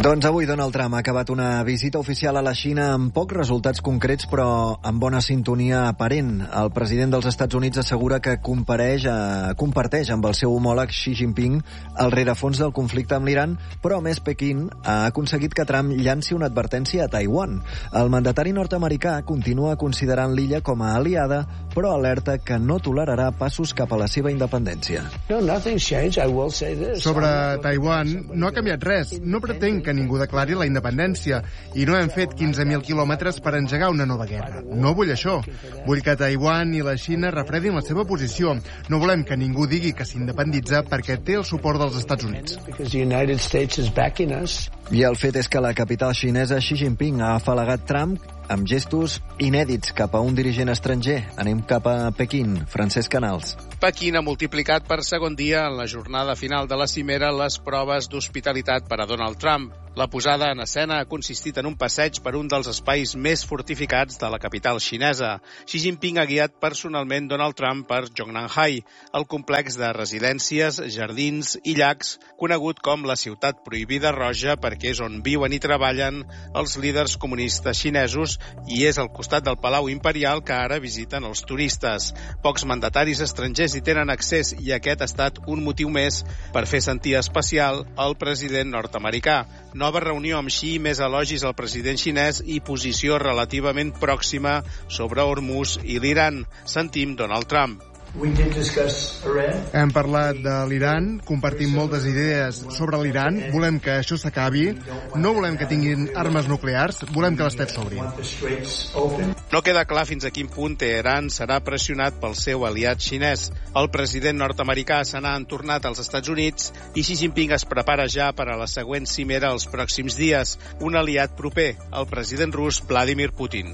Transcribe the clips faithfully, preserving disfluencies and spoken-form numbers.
Doncs avui Donald Trump ha acabat una visita oficial a la Xina amb pocs resultats concrets, però amb bona sintonia aparent. El president dels Estats Units assegura que compareix, eh, comparteix amb el seu homòleg Xi Jinping el rerefons del conflicte amb l'Iran, però a més Pequín ha aconseguit que Trump llanci una advertència a Taiwan. El mandatari nord-americà continua considerant l'illa com a aliada, però alerta que no tolerarà passos cap a la seva independència. Sobre Taiwan no ha canviat res. No pretenc que ningú declari la independència i no hem fet quinze mil quilòmetres per engegar una nova guerra. No vull això. Vull que Taiwan i la Xina refredin la seva posició. No volem que ningú digui que s'independitza perquè té el suport dels Estats Units. I el fet és que la capital xinesa, Xi Jinping, ha afalagat Trump amb gestos inèdits cap a un dirigent estranger. Anem cap a Pequín. Francesc Canals. Pequín ha multiplicat per segon dia en la jornada final de la cimera les proves d'hospitalitat per a Donald Trump. La posada en escena ha consistit en un passeig per un dels espais més fortificats de la capital xinesa. Xi Jinping ha guiat personalment Donald Trump per Zhongnanhai, el complex de residències, jardins i llacs, conegut com la ciutat prohibida roja perquè és on viuen i treballen els líders comunistes xinesos i és al costat del Palau Imperial que ara visiten els turistes. Pocs mandataris estrangers hi tenen accés i aquest ha estat un motiu més per fer sentir especial el president nord-americà. Nova reunió amb Xi, més elogis al president xinès i posició relativament pròxima sobre Hormuz i l'Iran. Sentim Donald Trump. Hem parlat de l'Iran, compartim moltes idees sobre l'Iran, volem que això s'acabi, no volem que tinguin armes nuclears, volem que l'Estret s'obri. No queda clar fins a quin punt Teheran serà pressionat pel seu aliat xinès. El president nord-americà se n'ha entornat als Estats Units i Xi Jinping es prepara ja per a la següent cimera els pròxims dies. Un aliat proper, el president rus Vladimir Putin.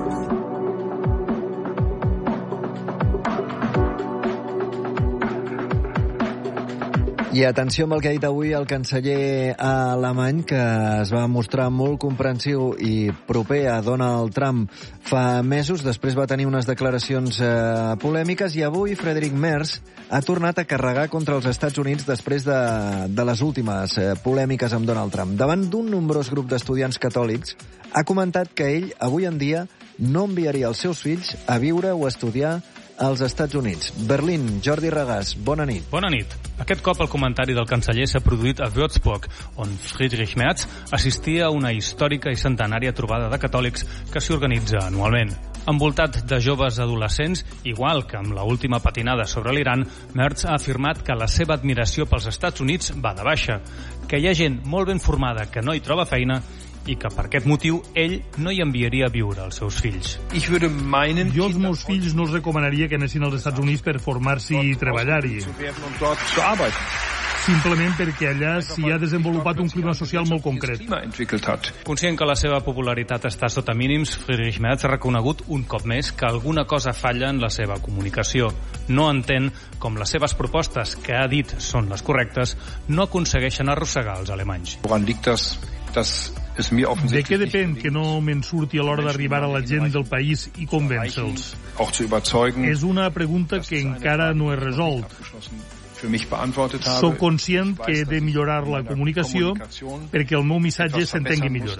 I atenció amb el que ha dit avui el canceller alemany, que es va mostrar molt comprensiu i proper a Donald Trump fa mesos. Després va tenir unes declaracions eh, polèmiques i avui Friedrich Merz ha tornat a carregar contra els Estats Units després de, de les últimes eh, polèmiques amb Donald Trump. Davant d'un nombrós grup d'estudiants catòlics, ha comentat que ell, avui en dia, no enviaria els seus fills a viure o a estudiar als Estats Units. Berlín, Jordi Regàs, bona nit. Bona nit. Aquest cop el comentari del canceller s'ha produït a Würzburg, on Friedrich Merz assistia a una històrica i centenària trobada de catòlics que s'hi organitza anualment. Envoltat de joves adolescents, igual que amb l'última patinada sobre l'Iran, Merz ha afirmat que la seva admiració pels Estats Units va de baixa, que hi ha gent molt ben formada que no hi troba feina i que per aquest motiu ell no hi enviaria a viure els seus fills. Jo als meus fills no els recomanaria que anessin als Estats Units per formar-s'hi i treballar-hi. Simplement perquè allà s'hi ha desenvolupat un clima social molt concret. Conscient que la seva popularitat està sota mínims, Friedrich Merz ha reconegut un cop més que alguna cosa falla en la seva comunicació. No entén com les seves propostes, que ha dit són les correctes, no aconsegueixen arrossegar els alemanys. De què depèn que no me'n surti a l'hora d'arribar a la gent del país i convèncer-los? És una pregunta que encara no he resolt. Soc conscient que he de millorar la comunicació perquè el meu missatge s'entengui millor.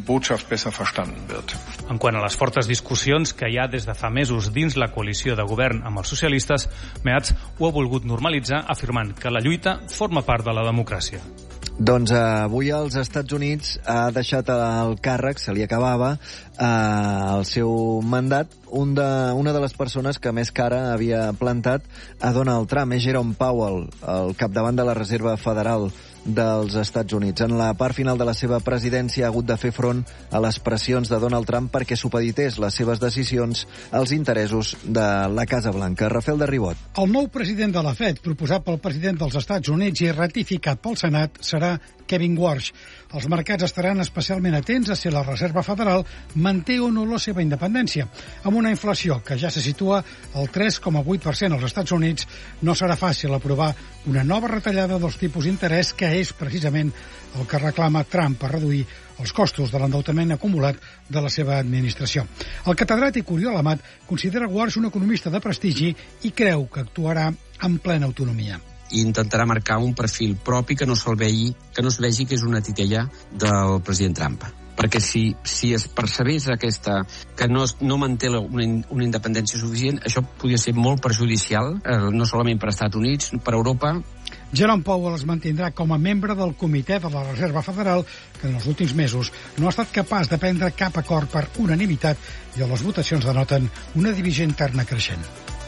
En quant a les fortes discussions que hi ha des de fa mesos dins la coalició de govern amb els socialistes, Merz ho ha volgut normalitzar afirmant que la lluita forma part de la democràcia. Doncs eh, avui als Estats Units ha deixat el càrrec, se li acabava eh, el seu mandat, un de, una de les persones que més cara havia plantat a Donald Trump, és Jerome Powell, el capdavant de la Reserva Federal dels Estats Units. En la part final de la seva presidència ha hagut de fer front a les pressions de Donald Trump perquè supedités les seves decisions als interessos de la Casa Blanca. Rafael de Ribot. El nou president de la Fed, proposat pel president dels Estats Units i ratificat pel Senat, serà Kevin Warsh. Els mercats estaran especialment atents a si la Reserva Federal manté o no la seva independència. Amb una inflació que ja se situa al tres coma vuit per cent als Estats Units, no serà fàcil aprovar una nova retallada dels tipus d'interès, que és precisament el que reclama Trump per reduir els costos de l'endeutament acumulat de la seva administració. El catedràtic Oriol Amat considera Warsh un economista de prestigi i creu que actuarà amb plena autonomia. i intentarà marcar un perfil propi que no se'l vegi, que no es vegi que és una titella del president Trump. Perquè si, si es percebés aquesta, que no, no manté una, una independència suficient, això podria ser molt perjudicial, eh, no solament per als Estats Units, per Europa. Jerome Powell es mantindrà com a membre del Comitè de la Reserva Federal, que en els últims mesos no ha estat capaç de prendre cap acord per unanimitat i on les votacions denoten una divisió interna creixent.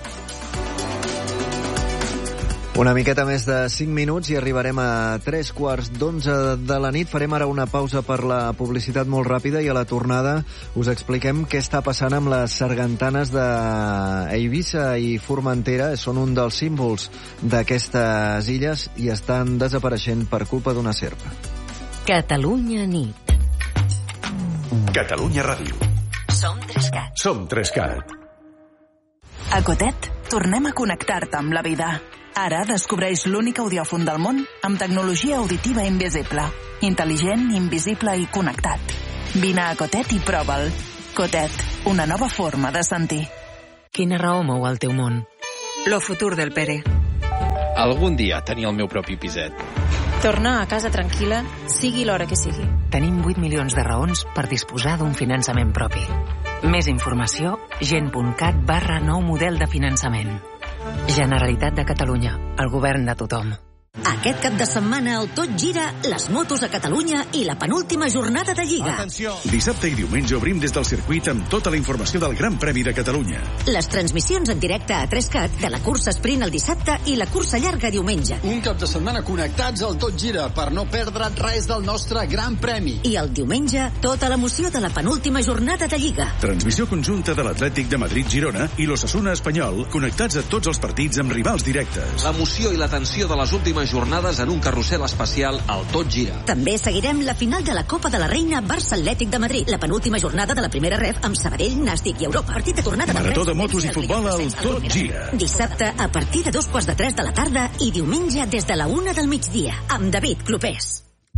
Una miqueta més de cinc minuts i arribarem a tres quarts d'onze de la nit. Farem ara una pausa per la publicitat molt ràpida i a la tornada us expliquem què està passant amb les sargantanes d'Eivissa i Formentera. Són un dels símbols d'aquestes illes i estan desapareixent per culpa d'una serp. Catalunya nit. Catalunya Ràdio. Som Trescat. Som Trescat. A Cotet tornem a connectar-te amb la vida. Ara descobreix l'únic audiòfon del món amb tecnologia auditiva invisible. Intel·ligent, invisible i connectat. Vine a Cotet i prova'l. Cotet, una nova forma de sentir. Quina raó mou el teu món? Lo futur del Pere. Algun dia tenir el meu propi piset. Tornar a casa tranquil·la, sigui l'hora que sigui. Tenim vuit milions de raons per disposar d'un finançament propi. Més informació, gent.cat barra nou model de finançament. Generalitat de Catalunya, el govern de tothom. Aquest cap de setmana el Tot Gira, les motos a Catalunya i la penúltima jornada de Lliga. Atenció! Dissabte i diumenge obrim des del circuit amb tota la informació del Gran Premi de Catalunya. Les transmissions en directe a Trescat de la cursa sprint el dissabte i la cursa llarga diumenge. Un cap de setmana connectats al Tot Gira per no perdre't res del nostre Gran Premi. I el diumenge, tota l'emoció de la penúltima jornada de Lliga. Transmissió conjunta de l'Atlètic de Madrid-Girona i l'Osasuna Espanyol, connectats a tots els partits amb rivals directes. L'emoció i la tensió de les últimes jornades en un carrusel especial al Tot Gira. També seguirem la final de la Copa de la Reina Barça Atlètic de Madrid, la penúltima jornada de la primera ref amb Sabadell, Nàstic i Europa. Partit de tornada de Marató de motos i futbol al Tot Gira. Dissabte a partir de dos quarts de tres de la tarda i diumenge des de la una del migdia amb David Clopés.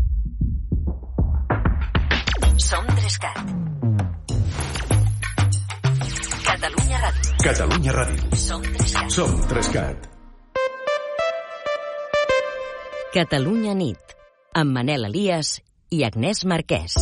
Som Trescat. Catalunya Ràdio. Catalunya Ràdio. Som Trescat. Som Trescat. Catalunya nit, amb Manel Elias i Agnès Marquès.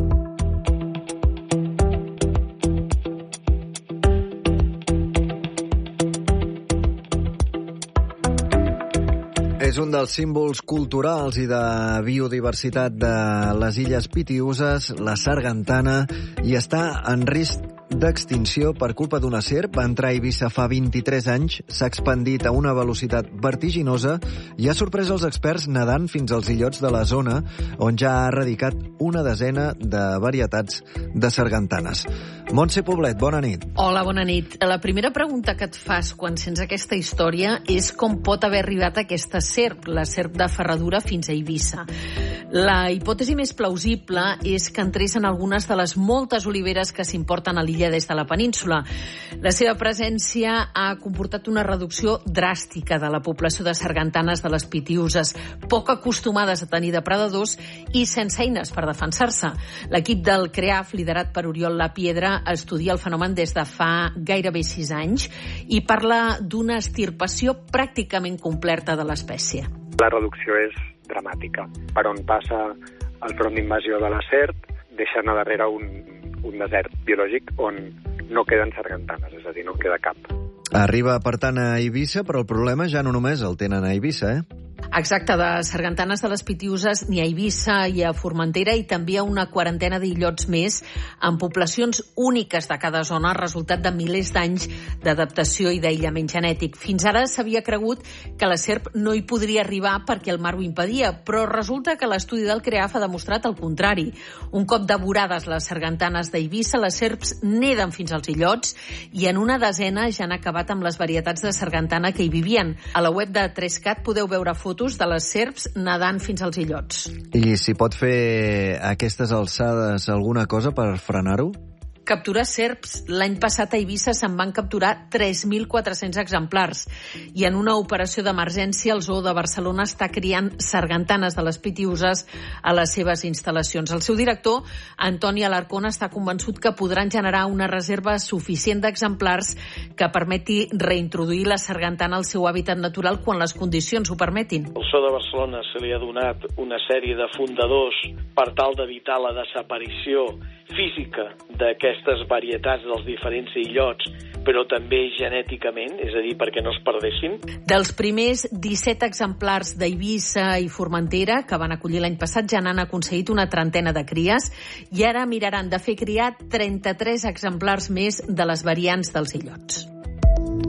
És un dels símbols culturals i de biodiversitat de les Illes Pitiüses, la sargantana, i està en risc d'extinció per culpa d'una serp. Va entrar a Eivissa fa vint-i-tres anys, s'ha expandit a una velocitat vertiginosa i ha sorprès els experts nedant fins als illots de la zona, on ja ha erradicat una desena de varietats de sargantanes. Montse Poblet, bona nit. Hola, bona nit. La primera pregunta que et fas quan sents aquesta història és com pot haver arribat aquesta serp, la serp de ferradura, fins a Eivissa. La hipòtesi més plausible és que entrés en algunes de les moltes oliveres que s'importen a l'illa des de la península. La seva presència ha comportat una reducció dràstica de la població de sargantanes de les Pitiüses, poc acostumades a tenir depredadors i sense eines per defensar-se. L'equip del CREAF, liderat per Oriol Lapiedra, estudia el fenomen des de fa gairebé sis anys i parla d'una extirpació pràcticament completa de l'espècie. La reducció és dramàtica. Per on passa el front d'invasió de la serp, deixant a darrere un, un desert biològic on no queden sargantanes, és a dir, no queda cap. Arriba, per tant, a Eivissa, però el problema ja no només el tenen a Eivissa, eh? Exacte, de sargantanes de les Pitiüses ni a Eivissa i a Formentera i també a una quarantena d'illots més amb poblacions úniques de cada zona, resultat de milers d'anys d'adaptació i d'aïllament genètic. Fins ara s'havia cregut que la serp no hi podria arribar perquè el mar ho impedia, però resulta que l'estudi del CREAF ha demostrat el contrari. Un cop devorades les sargantanes d'Eivissa, les serps neden fins als illots i en una desena ja han acabat amb les varietats de sargantana que hi vivien. A la web de Trescat podeu veure fotos de les serps nedant fins als illots. I si pot fer a aquestes alçades alguna cosa per frenar-ho? capturar serps. L'any passat a Eivissa se'n van capturar tres mil quatre-cents exemplars i en una operació d'emergència el Zoo de Barcelona està criant sargantanes de les pitiuses a les seves instal·lacions. El seu director, Antoni Alarcón, està convençut que podran generar una reserva suficient d'exemplars que permeti reintroduir la sargantana al seu hàbitat natural quan les condicions ho permetin. Al Zoo de Barcelona se li ha donat una sèrie de fundadors per tal d'evitar la desaparició física d'aquestes varietats dels diferents illots, però també genèticament, és a dir, perquè no es perdessin. Dels primers disset exemplars d'Eivissa i Formentera, que van acollir l'any passat, ja n'han aconseguit una trentena de cries i ara miraran de fer criar trenta-tres exemplars més de les variants dels illots.